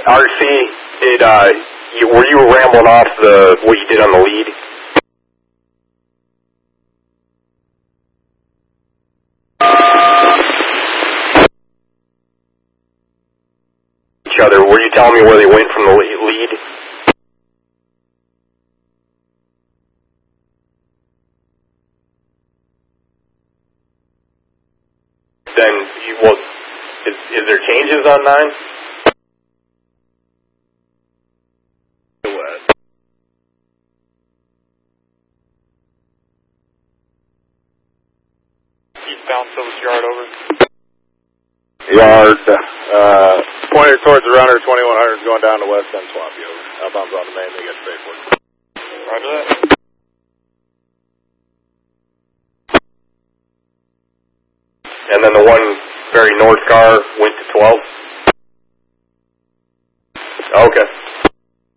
RC, were you rambling off what you did on the lead? Each other, were you telling me where they went from the lead? Then, is there changes on 9? Eastbound Silvis Yard, over. Yard, pointed towards the runner, 2100 is going down to West End Swamp, over. Outbound's on the main, they get straight for it. Roger that. And then the one very north car went to 12? Okay.